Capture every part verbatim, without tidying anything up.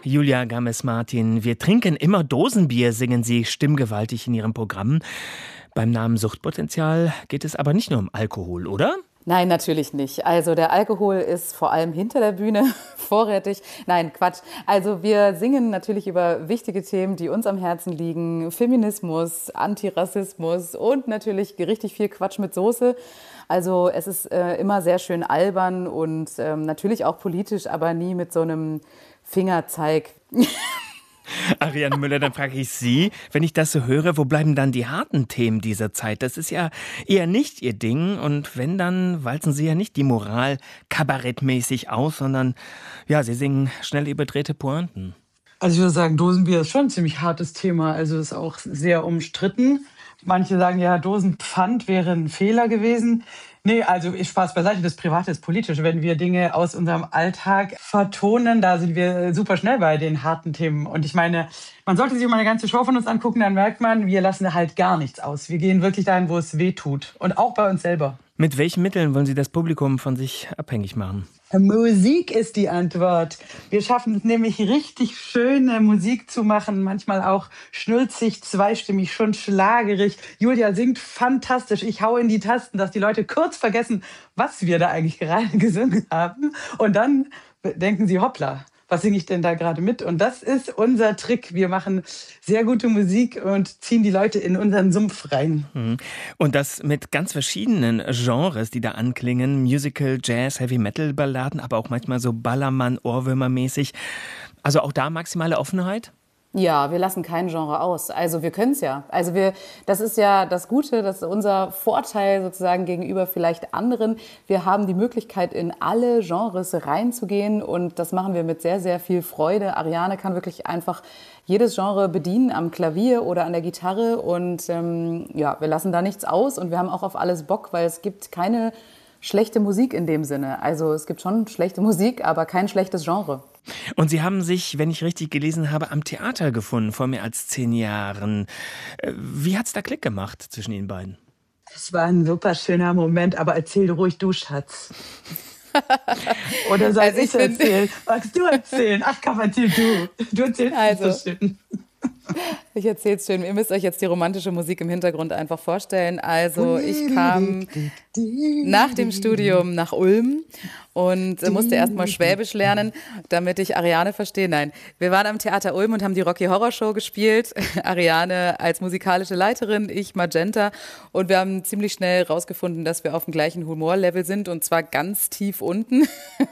Julia Gammes-Martin. Wir trinken immer Dosenbier, singen Sie stimmgewaltig in Ihrem Programm. Beim Namen Suchtpotenzial geht es aber nicht nur um Alkohol, oder? Nein, natürlich nicht. Also der Alkohol ist vor allem hinter der Bühne vorrätig. Nein, Quatsch. Also wir singen natürlich über wichtige Themen, die uns am Herzen liegen. Feminismus, Antirassismus und natürlich richtig viel Quatsch mit Soße. Also es ist äh, immer sehr schön albern und ähm, natürlich auch politisch, aber nie mit so einem Fingerzeig. Ariane Müller, dann frage ich Sie, wenn ich das so höre, wo bleiben dann die harten Themen dieser Zeit? Das ist ja eher nicht Ihr Ding und wenn, dann walzen Sie ja nicht die Moral kabarettmäßig aus, sondern ja, Sie singen schnell überdrehte Pointen. Also ich würde sagen, Dosenbier ist schon ein ziemlich hartes Thema, also ist auch sehr umstritten. Manche sagen ja, Dosenpfand wäre ein Fehler gewesen. Nee, also Spaß beiseite, das Private ist politisch. Wenn wir Dinge aus unserem Alltag vertonen, da sind wir super schnell bei den harten Themen. Und ich meine, man sollte sich mal eine ganze Show von uns angucken, dann merkt man, wir lassen halt gar nichts aus. Wir gehen wirklich dahin, wo es weh tut. Und auch bei uns selber. Mit welchen Mitteln wollen Sie das Publikum von sich abhängig machen? Musik ist die Antwort. Wir schaffen es nämlich richtig schöne Musik zu machen, manchmal auch schnulzig, zweistimmig, schon schlagerig. Julia singt fantastisch. Ich hau in die Tasten, dass die Leute kurz vergessen, was wir da eigentlich gerade gesungen haben. Und dann denken sie, hoppla, was singe ich denn da gerade mit? Und das ist unser Trick. Wir machen sehr gute Musik und ziehen die Leute in unseren Sumpf rein. Und das mit ganz verschiedenen Genres, die da anklingen. Musical, Jazz, Heavy Metal Balladen, aber auch manchmal so Ballermann, Ohrwürmer-mäßig. Also auch da maximale Offenheit? Ja, wir lassen kein Genre aus. Also wir können es ja. Also wir, das ist ja das Gute, das ist unser Vorteil sozusagen gegenüber vielleicht anderen. Wir haben die Möglichkeit, in alle Genres reinzugehen und das machen wir mit sehr, sehr viel Freude. Ariane kann wirklich einfach jedes Genre bedienen am Klavier oder an der Gitarre und ähm, ja, wir lassen da nichts aus und wir haben auch auf alles Bock, weil es gibt keine schlechte Musik in dem Sinne. Also es gibt schon schlechte Musik, aber kein schlechtes Genre. Und Sie haben sich, wenn ich richtig gelesen habe, am Theater gefunden, vor mehr als zehn Jahren. Wie hat's da Klick gemacht zwischen Ihnen beiden? Es war ein super schöner Moment, aber erzähl ruhig du, Schatz. Oder soll also ich, ich erzählen? Magst du erzählen? Ach komm, erzähl du. Du erzählst also. So schön. Ich erzähle es schön. Ihr müsst euch jetzt die romantische Musik im Hintergrund einfach vorstellen. Also ich kam nach dem Studium nach Ulm und musste erst mal Schwäbisch lernen, damit ich Ariane verstehe. Nein, wir waren am Theater Ulm und haben die Rocky Horror Show gespielt. Ariane als musikalische Leiterin, ich Magenta. Und wir haben ziemlich schnell rausgefunden, dass wir auf dem gleichen Humorlevel sind und zwar ganz tief unten.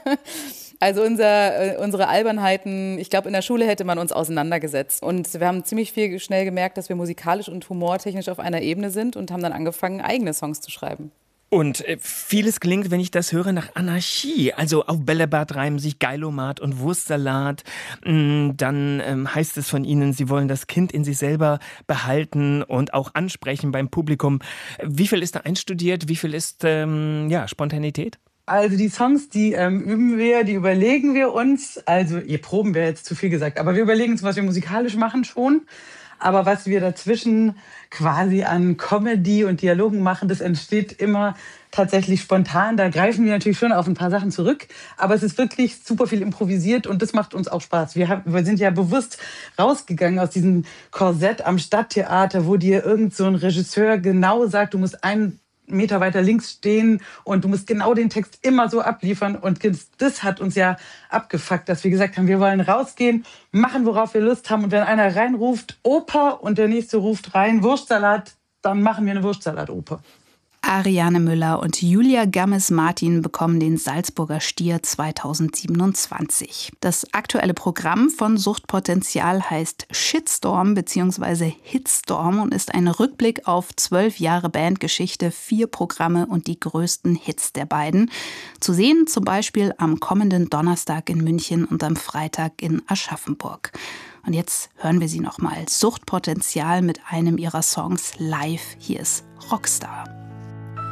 Also unser, unsere Albernheiten, ich glaube, in der Schule hätte man uns auseinandergesetzt. Und wir haben ziemlich viel schnell gemerkt, dass wir musikalisch und humortechnisch auf einer Ebene sind und haben dann angefangen, eigene Songs zu schreiben. Und äh, vieles klingt, wenn ich das höre, nach Anarchie. Also auf Bällebad reimen sich Geilomat und Wurstsalat. Mm, dann ähm, heißt es von Ihnen, Sie wollen das Kind in sich selber behalten und auch ansprechen beim Publikum. Wie viel ist da einstudiert? Wie viel ist ähm, ja, Spontanität? Also die Songs, die ähm, üben wir, die überlegen wir uns. Also ihr proben wäre jetzt zu viel gesagt, aber wir überlegen uns, was wir musikalisch machen schon. Aber was wir dazwischen quasi an Comedy und Dialogen machen, das entsteht immer tatsächlich spontan. Da greifen wir natürlich schon auf ein paar Sachen zurück. Aber es ist wirklich super viel improvisiert und das macht uns auch Spaß. Wir, haben, wir sind ja bewusst rausgegangen aus diesem Korsett am Stadttheater, wo dir irgend so ein Regisseur genau sagt, du musst einen Meter weiter links stehen und du musst genau den Text immer so abliefern. Und das hat uns ja abgefuckt, dass wir gesagt haben, wir wollen rausgehen, machen, worauf wir Lust haben. Und wenn einer reinruft, Oper, und der nächste ruft rein, Wurstsalat, dann machen wir eine Wurstsalatoper. Ariane Müller und Julia Gammes-Martin bekommen den Salzburger Stier zweitausendsiebenundzwanzig. Das aktuelle Programm von Suchtpotenzial heißt Shitstorm bzw. Hitstorm und ist ein Rückblick auf zwölf Jahre Bandgeschichte, vier Programme und die größten Hits der beiden. Zu sehen zum Beispiel am kommenden Donnerstag in München und am Freitag in Aschaffenburg. Und jetzt hören wir sie nochmal. Suchtpotenzial mit einem ihrer Songs live. Hier ist Rockstar.